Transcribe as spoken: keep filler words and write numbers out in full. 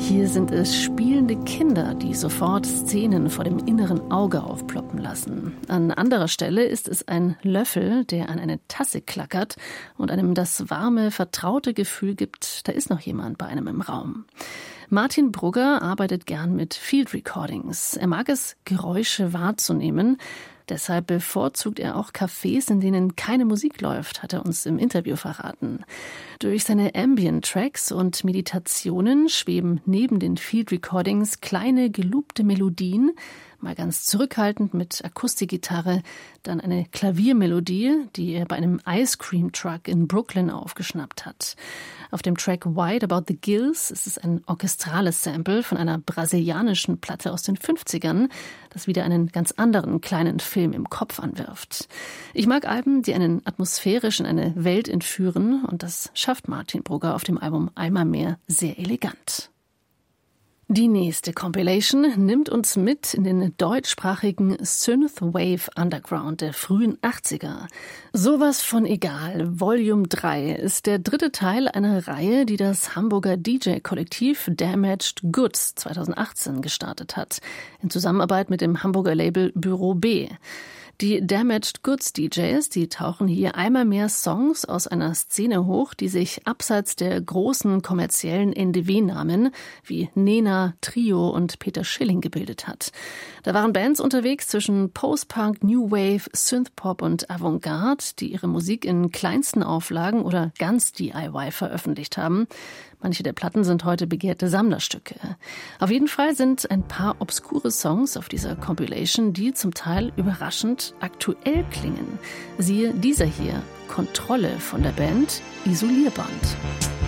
Hier sind es spielende Kinder, die sofort Szenen vor dem inneren Auge aufploppen lassen. An anderer Stelle ist es ein Löffel, der an eine Tasse klackert und einem das warme, vertraute Gefühl gibt, da ist noch jemand bei einem im Raum. Martin Brugger arbeitet gern mit Field Recordings. Er mag es, Geräusche wahrzunehmen. Deshalb bevorzugt er auch Cafés, in denen keine Musik läuft, hat er uns im Interview verraten. Durch seine Ambient-Tracks und Meditationen schweben neben den Field Recordings kleine geloopte Melodien, mal ganz zurückhaltend mit Akustikgitarre, dann eine Klaviermelodie, die er bei einem Ice Cream Truck in Brooklyn aufgeschnappt hat. Auf dem Track White About the Gills ist es ein orchestrales Sample von einer brasilianischen Platte aus den fünfzigern, das wieder einen ganz anderen kleinen Film im Kopf anwirft. Ich mag Alben, die einen atmosphärisch in eine Welt entführen, und das schafft Martin Brugger auf dem Album Einmal mehr sehr elegant. Die nächste Compilation nimmt uns mit in den deutschsprachigen Synthwave Underground der frühen achtziger. Sowas von egal, Volume drei ist der dritte Teil einer Reihe, die das Hamburger D J-Kollektiv Damaged Goods zweitausendachtzehn gestartet hat, in Zusammenarbeit mit dem Hamburger Label Büro B. Die Damaged Goods D Js, die tauchen hier einmal mehr Songs aus einer Szene hoch, die sich abseits der großen kommerziellen N D W-Namen wie Nena, Trio und Peter Schilling gebildet hat. Da waren Bands unterwegs zwischen Post-Punk, New Wave, Synthpop und Avantgarde, die ihre Musik in kleinsten Auflagen oder ganz D I Y veröffentlicht haben. Manche der Platten sind heute begehrte Sammlerstücke. Auf jeden Fall sind ein paar obskure Songs auf dieser Compilation, die zum Teil überraschend aktuell klingen. Siehe dieser hier, Kontrolle von der Band Isolierband.